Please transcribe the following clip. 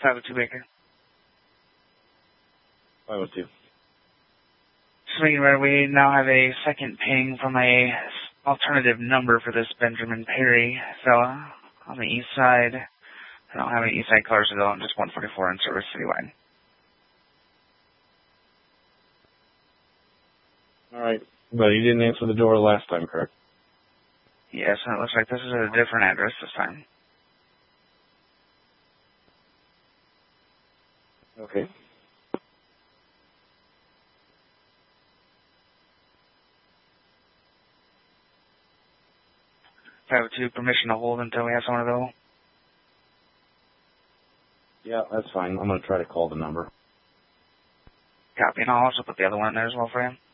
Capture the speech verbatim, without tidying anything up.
five oh two Baker. five oh two. Swinging right, we now have a second ping from a alternative number for this Benjamin Perry fella on the east side. I don't have any east side callers at all. I'm just one forty-four in service citywide. All right. But you didn't answer the door last time, correct? Yes, and it looks like this is a different address this time. Okay. five oh two, permission to hold until we have someone available. Yeah, that's fine. I'm going to try to call the number. Copy, and I'll also put the other one in there as well for you.